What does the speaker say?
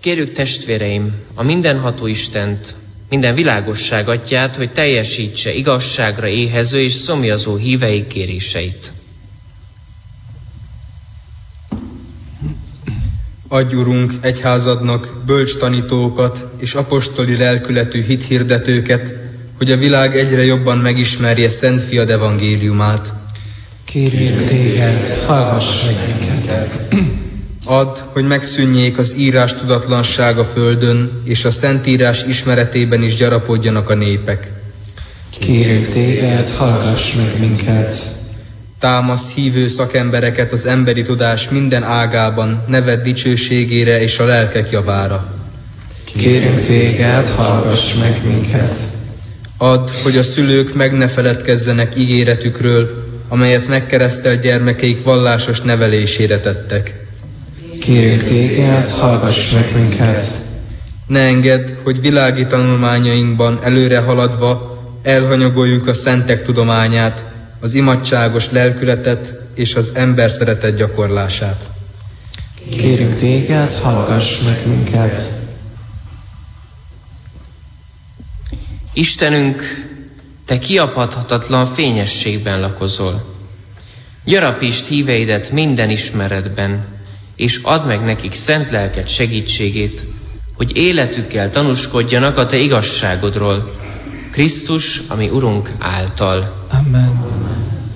Kérjük testvéreim, a mindenható Istent, minden világosság atyját, hogy teljesítse igazságra éhező és szomjazó hívei kéréseit. Adj, Urunk, egyházadnak bölcs tanítókat és apostoli lelkületű hithirdetőket, hogy a világ egyre jobban megismerje Szent Fiad evangéliumát. Kérjük téged, hallgass meg minket! Add, hogy megszűnjék az írás tudatlanság a földön, és a Szentírás ismeretében is gyarapodjanak a népek. Kérjük téged, hallgass meg minket! Támasz hívő szakembereket az emberi tudás minden ágában, neved dicsőségére és a lelkek javára. Kérjük téged, hallgass meg minket! Add, hogy a szülők meg ne feledkezzenek ígéretükről, amelyet megkeresztelt gyermekeik vallásos nevelésére tettek. Kérjük téged, hallgass meg minket! Ne engedd, hogy világi tanulmányainkban előre haladva elhanyagoljuk a szentek tudományát, az imádságos lelkületet és az emberszeretet gyakorlását. Kérjük téged, hallgass meg minket! Istenünk, te kiapadhatatlan fényességben lakozol. Gyarapítsd híveidet minden ismeretben, és add meg nekik szent lelked segítségét, hogy életükkel tanúskodjanak a te igazságodról, Krisztus, ami Urunk által. Amen.